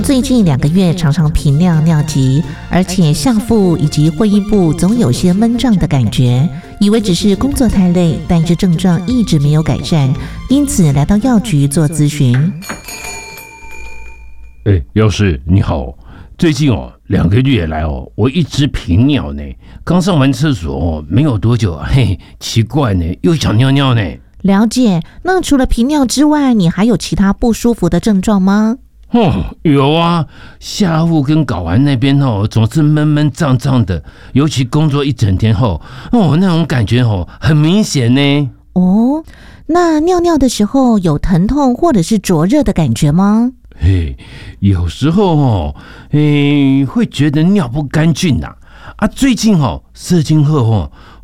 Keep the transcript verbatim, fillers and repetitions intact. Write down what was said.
您最近两个月常常频尿尿急，而且下腹以及会阴部总有些闷胀的感觉，以为只是工作太累，但这症状一直没有改善，因此来到药局做咨询。 哎，药师你好，最近哦两个月来哦，我一直频尿呢，刚上完厕所哦没有多久，嘿，奇怪呢，又想尿尿呢。 了解，那除了频尿之外，你还有其他不舒服的症状吗？ 哦，有啊，下腹跟睾丸那边哦，总是闷闷胀胀的，尤其工作一整天后，哦，那种感觉哦，很明显呢。 哦，那尿尿的时候有疼痛或者是灼热的感觉吗？ 嘿，有时候哦，诶，会觉得尿不干净呐、啊。啊，最近哦，射精后哦。